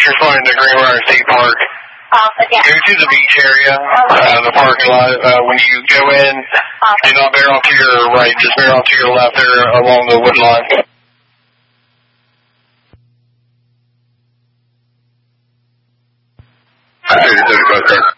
you're flying to Greenbrier State Park. Yeah. Go to the beach area, the parking lot. When you go in, do not bear off to your right, just bear off to your left there along the wood line. I see the 75 car.